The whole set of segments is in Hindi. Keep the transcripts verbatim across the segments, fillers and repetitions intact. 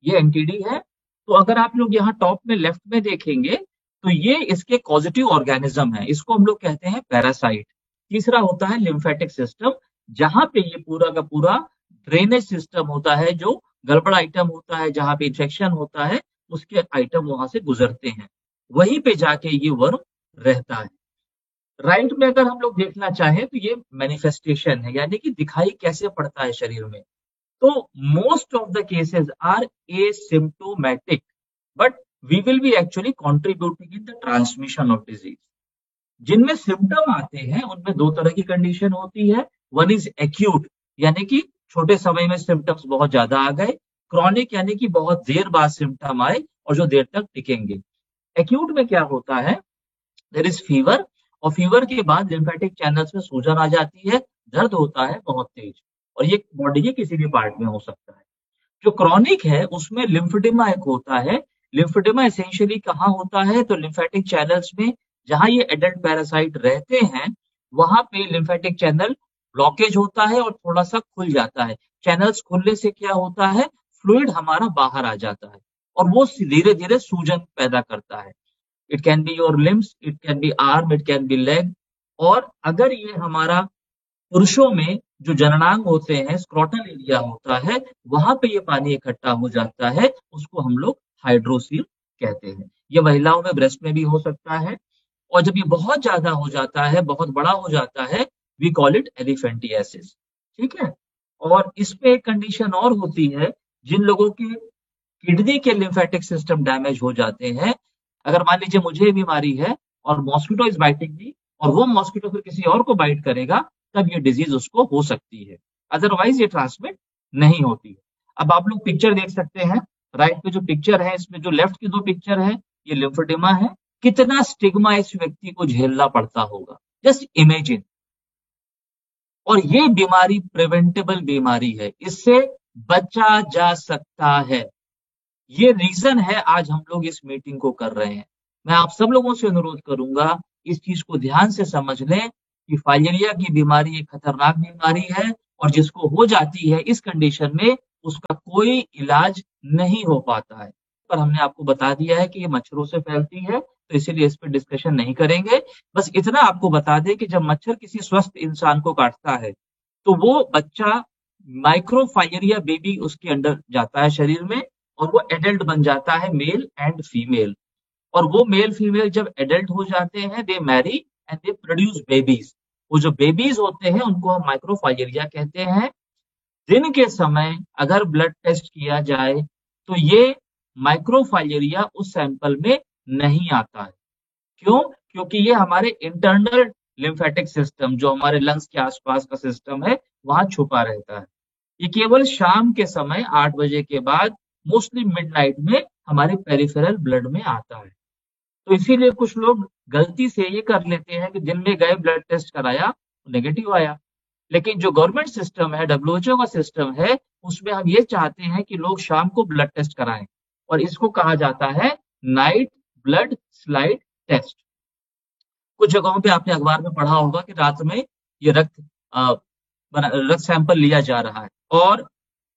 ये एनटीडी है। तो अगर आप लोग यहाँ टॉप में लेफ्ट में देखेंगे तो ये इसके कॉजेटिव ऑर्गेनिज्म है, इसको हम लोग कहते हैं पैरासाइट। तीसरा होता है लिम्फेटिक सिस्टम, जहां पे ये पूरा का पूरा ड्रेनेज सिस्टम होता है, जो गड़बड़ आइटम होता है, जहां पे इंफेक्शन होता है, उसके आइटम वहां से गुजरते हैं, वहीं पे जाके ये वर्म रहता है। राइट में अगर हम लोग देखना चाहें तो ये मैनिफेस्टेशन है, यानी कि दिखाई कैसे पड़ता है शरीर में। तो most of the cases are asymptomatic, but we will be actually contributing in the transmission of disease. जिनमें सिम्टम आते हैं उनमें दो तरह की कंडीशन होती है। वन इज एक्यूट, यानी कि छोटे समय में सिम्टम्स बहुत ज्यादा आ गए। क्रॉनिक यानी कि बहुत देर बाद सिम्टम आए और जो देर तक टिकेंगे। एक्यूट में क्या होता है, देयर इज फीवर, और फीवर के बाद लिम्फेटिक चैनल्स में सूजन आ जाती है, दर्द होता है बहुत तेज, और ये बॉडी के किसी भी पार्ट में हो सकता है। जो क्रॉनिक है उसमें लिम्फेडिमा एक होता है। लिम्फेडिमा एसेंशियली कहाँ होता है, तो लिम्फेटिक चैनल्स में, जहां ये एडल्ट पैरासाइट रहते हैं, वहां पे लिम्फेटिक चैनल ब्लॉकेज होता है और थोड़ा सा खुल जाता है। चैनल्स खुलने से क्या होता है, फ्लूइड हमारा बाहर आ जाता है और वो धीरे धीरे सूजन पैदा करता है। It can be your limbs, it can be arm, it can be leg. और अगर ये हमारा पुरुषों में जो जननांग होते हैं, स्क्रोटल एरिया होता है, वहां पे ये पानी इकट्ठा हो जाता है, उसको हम लोग हाइड्रोसील कहते हैं। ये महिलाओं में ब्रेस्ट में भी हो सकता है, और जब ये बहुत ज्यादा हो जाता है, बहुत बड़ा हो जाता है, वी कॉल इट एलिफेंटियासिस। ठीक है। और इसमें एक कंडीशन और होती है, जिन लोगों की किडनी के लिम्फेटिक सिस्टम डैमेज हो जाते हैं, अगर मान लीजिए मुझे बीमारी है और मॉस्किटो इज बाइटिंग मी, और वो मॉस्किटो फिर किसी और को बाइट करेगा, तब ये डिजीज उसको हो सकती है, अदरवाइज ये ट्रांसमिट नहीं होती है। अब आप लोग पिक्चर देख सकते हैं, राइट पे जो पिक्चर है, इसमें जो लेफ्ट की दो पिक्चर है, ये लिम्फेडिमा है। कितना स्टिग्मा इस व्यक्ति को झेलना पड़ता होगा, जस्ट इमेजिन। और ये बीमारी प्रिवेंटेबल बीमारी है, इससे बचा जा सकता है। ये रीजन है आज हम लोग इस मीटिंग को कर रहे हैं। मैं आप सब लोगों से अनुरोध करूंगा, इस चीज को ध्यान से समझ लें कि फाइलेरिया की बीमारी एक खतरनाक बीमारी है, और जिसको हो जाती है इस कंडीशन में, उसका कोई इलाज नहीं हो पाता है। पर हमने आपको बता दिया है कि ये मच्छरों से फैलती है, तो इसीलिए इस पर डिस्कशन नहीं करेंगे। बस इतना आपको बता दें कि जब मच्छर किसी स्वस्थ इंसान को काटता है, तो वो बच्चा माइक्रोफाइलेरिया बेबी उसके अंदर जाता है शरीर में, और वो एडल्ट बन जाता है, मेल एंड फीमेल। और वो मेल फीमेल जब एडल्ट हो जाते हैं, दे Mary and they produce babies. वो जो बेबीज होते हैं उनको हम माइक्रोफाइलेरिया कहते हैं। दिन के समय अगर ब्लड टेस्ट किया जाए तो ये माइक्रोफाइलेरिया उस सैंपल में नहीं आता है। क्यों? क्योंकि ये हमारे इंटरनल लिम्फेटिक सिस्टम, जो हमारे लंग्स के आसपास का सिस्टम है, वहां छुपा रहता है। ये केवल शाम के समय आठ बजे के बाद, मोस्टली मिडनाइट में, हमारे पेरिफेरल ब्लड में आता है। तो इसीलिए कुछ लोग गलती से ये कर लेते हैं कि दिन में गए, ब्लड टेस्ट कराया, नेगेटिव आया। लेकिन जो गवर्नमेंट सिस्टम है, डब्ल्यूएचओ का सिस्टम है, उसमें हम ये चाहते हैं कि लोग शाम को ब्लड टेस्ट कराएं, और इसको कहा जाता है नाइट ब्लड स्लाइड टेस्ट। कुछ जगहों पे आपने अखबार में पढ़ा होगा कि रात में ये रक्त अ, बना- रक्त सैंपल लिया जा रहा है, और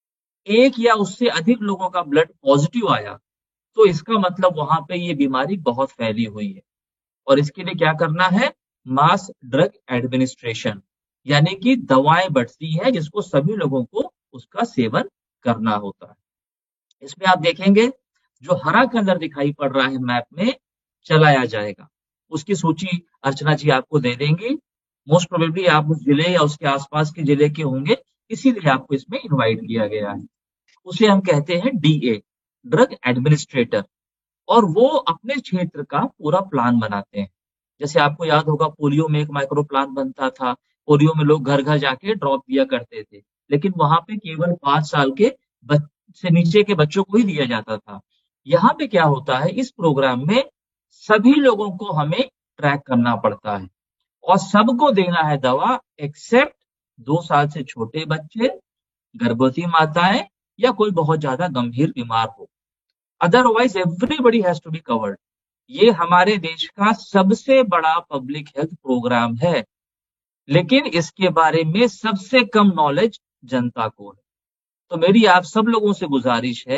एक या उससे अधिक लोगों का ब्लड पॉजिटिव आया, तो इसका मतलब वहां पे ये बीमारी बहुत फैली हुई है। और इसके लिए क्या करना है, मास ड्रग एडमिनिस्ट्रेशन, यानी कि दवाएं बढ़ती है जिसको सभी लोगों को उसका सेवन करना होता है। इसमें आप देखेंगे जो हरा कलर दिखाई पड़ रहा है मैप में, चलाया जाएगा, उसकी सूची अर्चना जी आपको दे देंगी। मोस्ट प्रोबेबली आप उस जिले या उसके आसपास के जिले के होंगे, इसीलिए आपको इसमें इनवाइट किया गया है। उसे हम कहते हैं डीए, ड्रग एडमिनिस्ट्रेटर। और वो अपने क्षेत्र का पूरा प्लान बनाते हैं। जैसे आपको याद होगा, पोलियो में एक माइक्रो प्लान बनता था। पोलियो में लोग घर घर जाके ड्रॉप दिया करते थे, लेकिन वहां पे केवल पांच साल के बच- से नीचे के बच्चों को ही दिया जाता था। यहाँ पे क्या होता है, इस प्रोग्राम में सभी लोगों को हमें ट्रैक करना पड़ता है, और सबको देना है दवा, एक्सेप्ट दो साल से छोटे बच्चे, गर्भवती माताएं, या कोई बहुत ज्यादा गंभीर बीमार हो। Otherwise everybody has to be covered. ये हमारे देश का सबसे बड़ा पब्लिक हेल्थ प्रोग्राम है, लेकिन इसके बारे में सबसे कम नॉलेज जनता को है। तो मेरी आप सब लोगों से गुजारिश है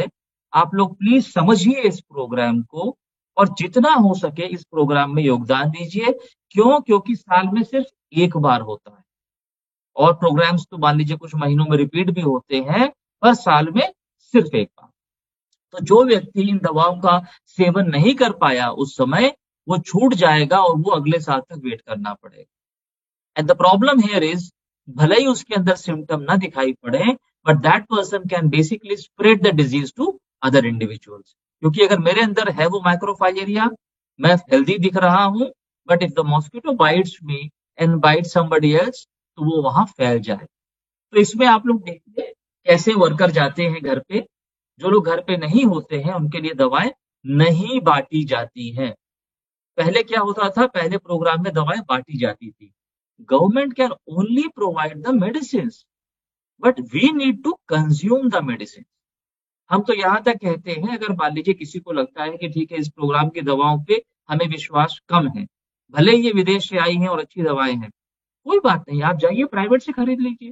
आप लोग प्लीज समझिए इस प्रोग्राम को और जितना हो सके इस प्रोग्राम में योगदान दीजिए। क्यों? क्योंकि साल में सिर्फ एक बार होता है और प्रोग्राम्स तो मान लीजिए कुछ महीनों में रिपीट भी होते हैं, पर साल में सिर्फ एक बार। तो जो व्यक्ति इन दवाओं का सेवन नहीं कर पाया उस समय, वो छूट जाएगा और वो अगले साल तक वेट करना पड़ेगा। And the problem here is, भले ही उसके अंदर सिम्टम ना दिखाई पड़े, but that person can basically spread the disease to other individuals. क्योंकि अगर मेरे अंदर है वो माइक्रोफाइलेरिया, मैं हेल्दी दिख रहा हूं, but if the mosquito bytes me and bite somebody else, तो वो वहां फैल जाए। तो इसमें आप लोग देखिए कैसे वर्कर जाते हैं घर पे। जो लोग घर पे नहीं होते हैं उनके लिए दवाएं नहीं बांटी जाती हैं। पहले क्या होता था? पहले प्रोग्राम में दवाएं बांटी जाती थी। Government can only provide the medicine, but we need to consume the medicine. हम तो यहां तक कहते हैं, अगर मान लीजिए किसी को लगता है कि ठीक है इस प्रोग्राम की दवाओं पे हमें विश्वास कम है, भले ही ये विदेश से आई हैं और अच्छी दवाएं हैं, कोई बात नहीं, आप जाइए प्राइवेट से खरीद लीजिए।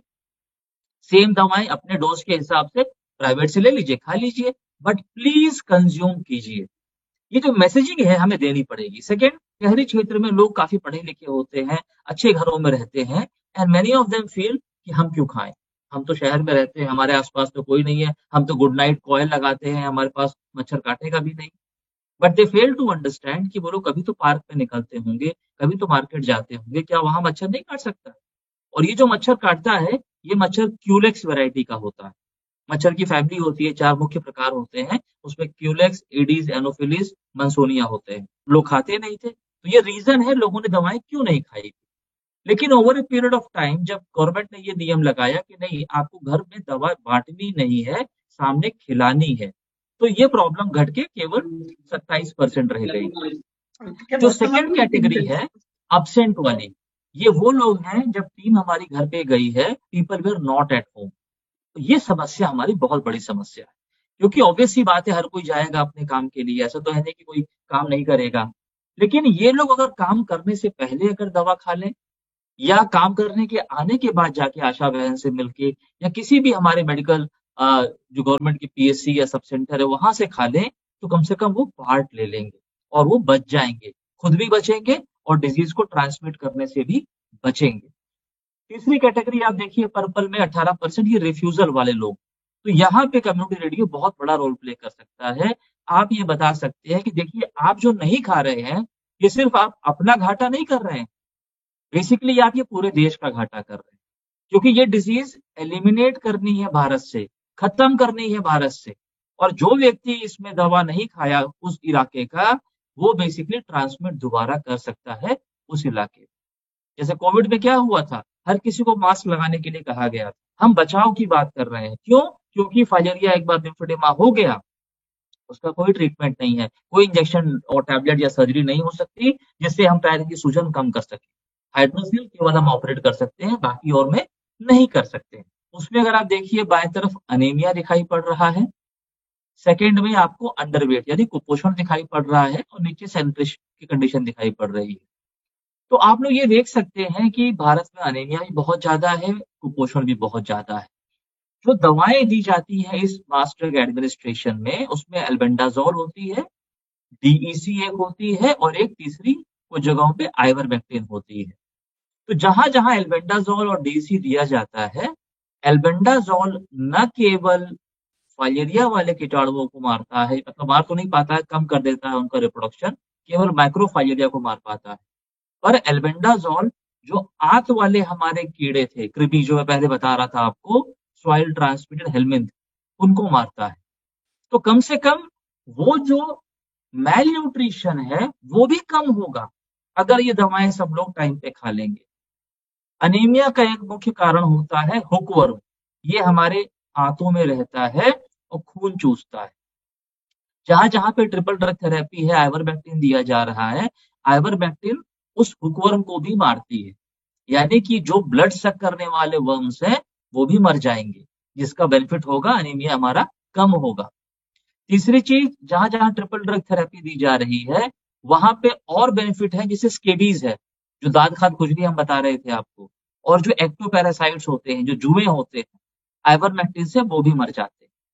सेम दवाएं अपने डोज के हिसाब से प्राइवेट से ले लीजिए, खा लीजिए, बट प्लीज कंज्यूम कीजिए। ये जो मैसेजिंग है हमें देनी पड़ेगी। सेकेंड, शहरी क्षेत्र में लोग काफी पढ़े लिखे होते हैं, अच्छे घरों में रहते हैं, and many of them feel कि हम क्यों खाएं, हम तो शहर में रहते हैं, हमारे आसपास तो कोई नहीं है, हम तो गुड नाइट कॉयल लगाते हैं, हमारे पास मच्छर काटेगा भी नहीं। But they fail to understand कि वो लोग कभी तो पार्क में निकलते होंगे, कभी तो मार्केट जाते होंगे, क्या वहां मच्छर नहीं काट सकता? और ये जो मच्छर काटता है, ये मच्छर क्यूलेक्स वैरायटी का होता है। मच्छर की फैमिली होती है, चार मुख्य प्रकार होते हैं, उसमें क्यूलेक्स, एडीज, एनोफिलिस, मंसोनिया होते हैं। लोग खाते नहीं थे, तो ये रीजन है लोगों ने दवाएं क्यों नहीं खाई। लेकिन over a period of time जब गवर्नमेंट ने ये नियम लगाया कि नहीं, आपको घर में दवा बांटनी नहीं है, सामने खिलानी है, तो ये प्रॉब्लम घट के केवल सत्ताईस परसेंट रह गई। जो सेकेंड कैटेगरी है अब्सेंट वाली, ये वो लोग हैं जब टीम हमारी घर पे गई है, people were not at home. ये समस्या हमारी बहुत बड़ी समस्या है, क्योंकि ऑब्वियस सी बात है हर कोई जाएगा अपने काम के लिए, ऐसा तो है नहीं कि कोई काम नहीं करेगा। लेकिन ये लोग अगर काम करने से पहले अगर दवा खा लें, या काम करने के आने के बाद जाके आशा बहन से मिलके, या किसी भी हमारे मेडिकल जो गवर्नमेंट की पीएससी या सब सेंटर है वहां से खा लें, तो कम से कम वो पार्ट ले लेंगे और वो बच जाएंगे, खुद भी बचेंगे और डिजीज को ट्रांसमिट करने से भी बचेंगे। तीसरी कैटेगरी आप देखिए पर्पल में अठारह परसेंट, ये रिफ्यूजल वाले लोग। तो यहाँ पे कम्युनिटी रेडियो बहुत बड़ा रोल प्ले कर सकता है। आप ये बता सकते हैं कि देखिए आप जो नहीं खा रहे हैं, ये सिर्फ आप अपना घाटा नहीं कर रहे हैं, बेसिकली आप ये पूरे देश का घाटा कर रहे हैं, क्योंकि ये डिजीज एलिमिनेट करनी है भारत से, खत्म करनी है भारत से। और जो व्यक्ति इसमें दवा नहीं खाया उस इलाके का, वो बेसिकली ट्रांसमिट दोबारा कर सकता है उस इलाके। जैसे कोविड में क्या हुआ था, हर किसी को मास्क लगाने के लिए कहा गया था। हम बचाव की बात कर रहे हैं, क्यों? क्योंकि फाइलेरिया एक बार लिम्फोडेमा हो गया, उसका कोई ट्रीटमेंट नहीं है, कोई इंजेक्शन और टैबलेट या सर्जरी नहीं हो सकती जिससे हम पैर की सूजन कम कर सकें। हाइड्रोसिल केवल हम ऑपरेट कर सकते हैं, बाकी और में नहीं कर सकते। उसमें अगर आप देखिए बाएं तरफ अनीमिया दिखाई पड़ रहा है, सेकेंड में आपको अंडरवेट यानी कुपोषण दिखाई पड़ रहा है, और नीचे सेंट्रिश की कंडीशन दिखाई पड़ रही है। तो आप लोग ये देख सकते हैं कि भारत में अनीमिया भी बहुत ज्यादा है, कुपोषण भी बहुत ज्यादा है। जो दवाएं दी जाती है इस मास ड्रग एडमिनिस्ट्रेशन में, उसमें एल्बेंडाजोल होती है, डीईसी एक होती है, और एक तीसरी कुछ जगहों पे आइवरमेक्टिन होती है। तो जहां जहां एल्बेंडाजोल और डीईसी दिया जाता है, एल्बेंडाजोल न केवल फाइलेरिया वाले कीटाणुओं को मारता है, मतलब मार तो नहीं पाता है, कम कर देता है उनका रिप्रोडक्शन, केवल माइक्रोफाइलेरिया को मार पाता है। पर एल्बेंडाजोल जो आंत वाले हमारे कीड़े थे, कृमि, जो मैं पहले बता रहा था आपको, सॉइल ट्रांसमिटेड हेलमिंथ, उनको मारता है। तो कम से कम वो जो मेल न्यूट्रिशन है वो भी कम होगा अगर ये दवाएं सब लोग टाइम पे खा लेंगे। अनीमिया का एक मुख्य कारण होता है हुकवर्म, ये हमारे आंतों में रहता है और खून चूसता है। जहां जहां पे ट्रिपल ड्रग थेरेपी है, आइवरमेक्टिन दिया जा रहा है, आइवरमेक्टिन उस हुकवर्म को भी मारती है, यानी कि जो ब्लड सक करने वाले वर्म्स हैं वो भी मर जाएंगे, जिसका बेनिफिट होगा, अनीमिया हमारा कम होगा। तीसरी चीज, जहां जहां ट्रिपल ड्रग थेरेपी दी जा रही है वहां पे और बेनिफिट है, जैसे स्केबीज है, जो दांत खाद खुजली हम बता रहे थे आपको, और जो एक्टोपैरासाइट्स होते हैं, जो जुए होते हैं, आइवरमेक्टिन से वो भी मर जाते हैं।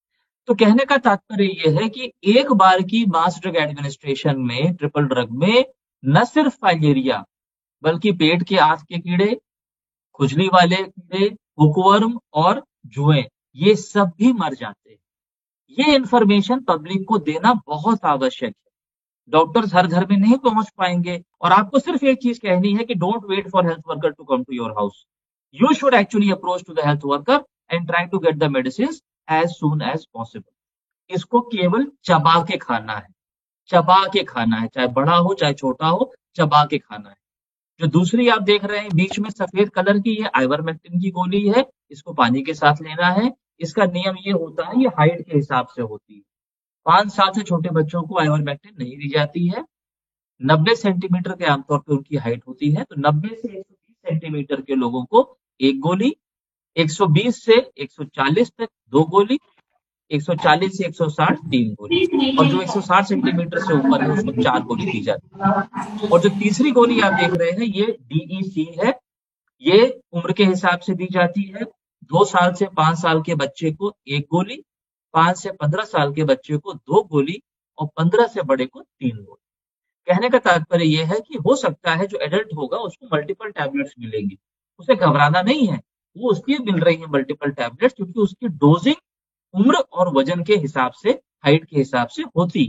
तो कहने का तात्पर्य यह है कि एक बार की मास ड्रग एडमिनिस्ट्रेशन में, ट्रिपल ड्रग में, न सिर्फ फाइलेरिया बल्कि पेट के आंत के कीड़े, खुजली वाले कीड़े, हुकवर्म और जुएं, ये सब भी मर जाते हैं। ये इंफॉर्मेशन पब्लिक को देना बहुत आवश्यक है। डॉक्टर्स हर घर में नहीं पहुंच पाएंगे और आपको सिर्फ एक चीज कहनी है कि don't wait for health worker to come to your house. You should actually approach to the health worker and try to get the medicine as soon as possible. इसको केवल चबा के खाना है, चबा के खाना है, चाहे बड़ा हो चाहे छोटा हो, चबा के खाना है। जो दूसरी आप देख रहे हैं बीच में सफेद कलर की, ये आइवरमेक्टिन की गोली है, इसको पानी के साथ लेना है। इसका नियम ये होता है, ये हाइट के हिसाब से होती है। पांच साल से छोटे बच्चों को आइवरमेक्टिन नहीं दी जाती है। नब्बे सेंटीमीटर के आमतौर पर उनकी हाइट होती है, तो नब्बे से एक सौ बीस सेंटीमीटर के लोगों को एक गोली, एक सौ बीस से एक सौ चालीस तक दो गोली, एक सौ चालीस से एक सौ साठ तीन गोली, और जो एक सौ साठ सेंटीमीटर से ऊपर है उसको चार गोली दी जाती है। और जो तीसरी गोली आप देख रहे हैं ये डीईसी है, ये उम्र के हिसाब से दी जाती है। दो साल से पांच साल के बच्चे को एक गोली, पांच से पंद्रह साल के बच्चे को दो गोली और पंद्रह से बड़े को तीन गोली। कहने का तात्पर्य यह है कि हो सकता है जो एडल्ट होगा उसको मल्टीपल टैबलेट्स मिलेंगी, उसे घबराना नहीं है, वो उसकी मिल रही है मल्टीपल टैबलेट्स, क्योंकि उसकी डोजिंग उम्र और वजन के हिसाब से, हाइट के हिसाब से होती है।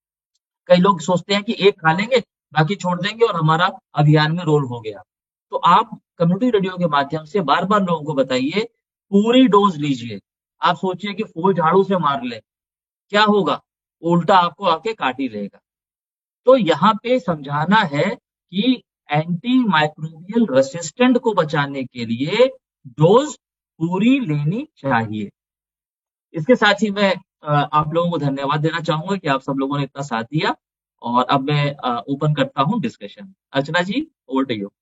कई लोग सोचते हैं कि एक खा लेंगे बाकी छोड़ देंगे और हमारा अभियान में रोल हो गया। तो आप कम्युनिटी रेडियो के माध्यम से बार बार लोगों को बताइए, पूरी डोज लीजिए। आप सोचिए कि फूल झाड़ू से मार ले, क्या होगा? उल्टा आपको आके काट ही लेगा। तो यहाँ पे समझाना है कि एंटी माइक्रोबियल रेसिस्टेंट को बचाने के लिए डोज पूरी लेनी चाहिए। इसके साथ ही मैं आप लोगों को धन्यवाद देना चाहूंगा कि आप सब लोगों ने इतना साथ दिया, और अब मैं ओपन करता हूं discussion. Archana ji, over to you.